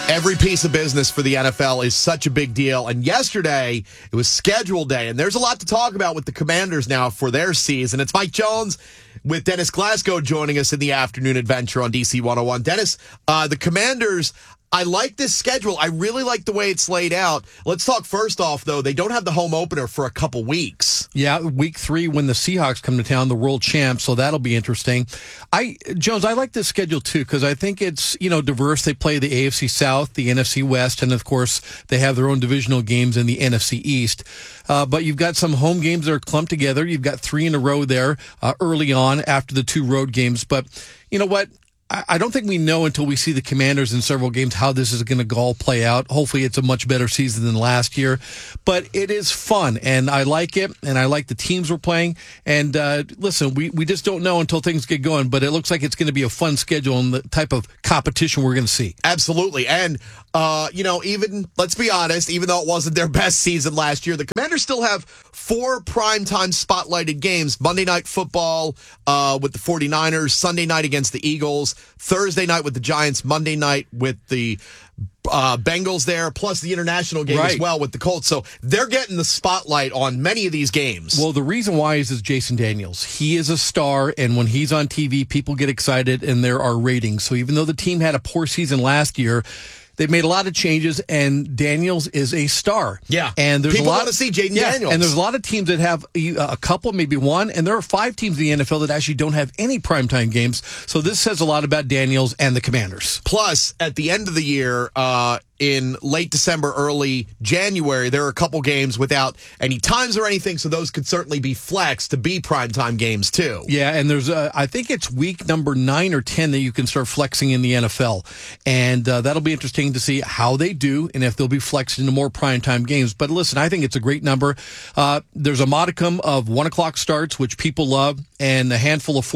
Every piece of business for the NFL is such a big deal. And yesterday, it was schedule day. And there's a lot to talk about with the Commanders now for their season. It's Mike Jones with Dennis Glasgow joining us in the afternoon adventure on DC 101. Dennis, the Commanders, I like this schedule. I really like the way it's laid out. Let's talk first off, though. They don't have the home opener for a couple weeks. Yeah, week 3 when the Seahawks come to town, the world champs, so that'll be interesting. Jones, I like this schedule, too, because I think it's, diverse. They play the AFC South, the NFC West, and, of course, they have their own divisional games in the NFC East. But you've got some home games that are clumped together. You've got 3 in a row there early on after the 2 road games. But you know what? I don't think we know until we see the Commanders in several games how this is going to all play out. Hopefully it's a much better season than last year. But it is fun, and I like it, and I like the teams we're playing. And listen, we just don't know until things get going, but it looks like it's going to be a fun schedule and the type of competition we're going to see. Absolutely. And, even, let's be honest, even though it wasn't their best season last year, the Commanders still have 4 primetime spotlighted games. Monday Night Football with the 49ers, Sunday night against the Eagles, Thursday night with the Giants, Monday night with the Bengals there, plus the international game as well with the Colts. So they're getting the spotlight on many of these games. Well, the reason why is Jason Daniels. He is a star, and when he's on TV, people get excited, and there are ratings. So even though the team had a poor season last year, they've made a lot of changes, and Daniels is a star. Yeah. And there's people a lot want to see Jaden Daniels. And there's a lot of teams that have a couple, maybe one, and there are 5 teams in the NFL that actually don't have any primetime games. So this says a lot about Daniels and the Commanders. Plus, at the end of the year, in late December, early January, there are a couple games without any times or anything, so those could certainly be flexed to be primetime games, too. Yeah, and there's, I think it's week number 9 or 10 that you can start flexing in the NFL. And that'll be interesting to see how they do and if they'll be flexed into more primetime games. But listen, I think it's a great number. There's a modicum of 1 o'clock starts, which people love, and a handful of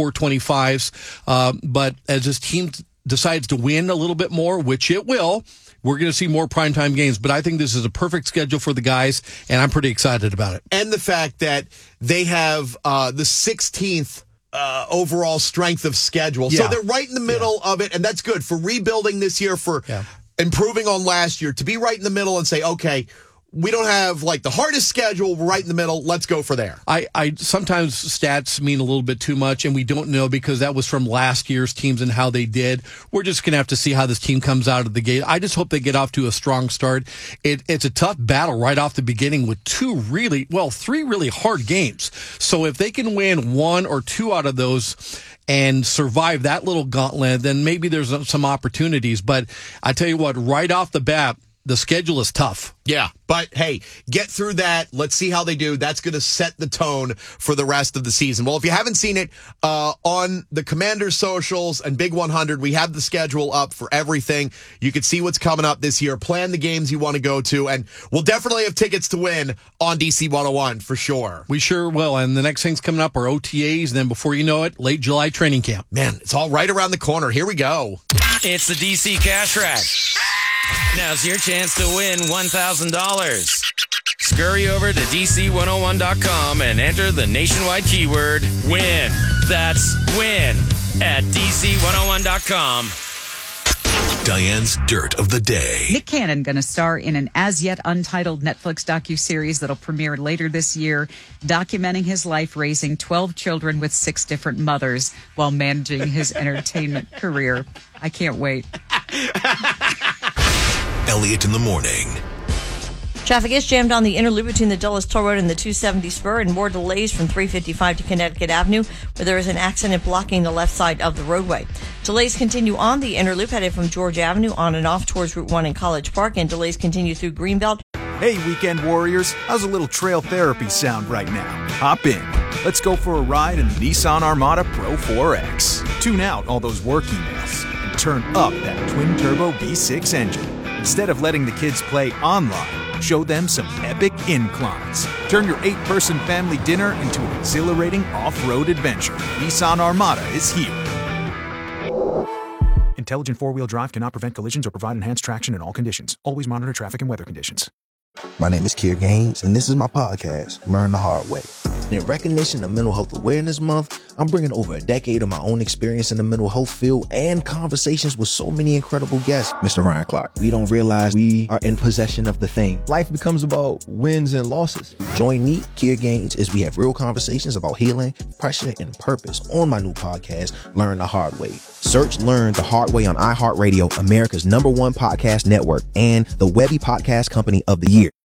4:25s. But as this team decides to win a little bit more, which it will, we're going to see more primetime games, but I think this is a perfect schedule for the guys, and I'm pretty excited about it. And the fact that they have the 16th overall strength of schedule. Yeah. So they're right in the middle of it, and that's good for rebuilding this year, for improving on last year, to be right in the middle and say, okay, we don't have like the hardest schedule, we're right in the middle, let's go for there. I sometimes stats mean a little bit too much, and we don't know because that was from last year's teams and how they did. We're just going to have to see how this team comes out of the gate. I just hope they get off to a strong start. It's a tough battle right off the beginning with 3 really hard games. So if they can win 1 or 2 out of those and survive that little gauntlet, then maybe there's some opportunities. But I tell you what, right off the bat, the schedule is tough. Yeah, but hey, get through that. Let's see how they do. That's going to set the tone for the rest of the season. Well, if you haven't seen it, on the Commanders socials and Big 100, we have the schedule up for everything. You can see what's coming up this year, plan the games you want to go to, and we'll definitely have tickets to win on DC 101 for sure. We sure will. And the next things coming up are OTAs, and then before you know it, late July training camp. Man, it's all right around the corner. Here we go. It's the DC Cash Rack. Now's your chance to win $1,000. Scurry over to DC101.com and enter the nationwide keyword WIN. That's WIN at DC101.com. Diane's Dirt of the Day. Nick Cannon going to star in an as-yet untitled Netflix docuseries that'll premiere later this year, documenting his life raising 12 children with 6 different mothers while managing his entertainment career. I can't wait. Elliot in the morning. Traffic is jammed on the inner loop between the Dulles Toll Road and the 270 spur, and more delays from 355 to Connecticut Avenue, where there is an accident blocking the left side of the roadway. Delays continue on the inner loop headed from George Avenue on and off towards Route 1 in College Park, and delays continue through Greenbelt. Hey, weekend warriors, how's a little trail therapy sound right now? Hop in. Let's go for a ride in the Nissan Armada Pro 4X. Tune out all those work emails and turn up that twin-turbo V6 engine. Instead of letting the kids play online, show them some epic inclines. Turn your 8-person family dinner into an exhilarating off-road adventure. Nissan Armada is here. Intelligent four-wheel drive cannot prevent collisions or provide enhanced traction in all conditions. Always monitor traffic and weather conditions. My name is Kier Gaines, and this is my podcast, Learn the Hard Way. In recognition of Mental Health Awareness Month, I'm bringing over a decade of my own experience in the mental health field and conversations with so many incredible guests. Mr. Ryan Clark, we don't realize we are in possession of the thing. Life becomes about wins and losses. Join me, Kier Gaines, as we have real conversations about healing, pressure, and purpose on my new podcast, Learn the Hard Way. Search Learn the Hard Way on iHeartRadio, America's #1 podcast network, and the Webby Podcast Company of the Year.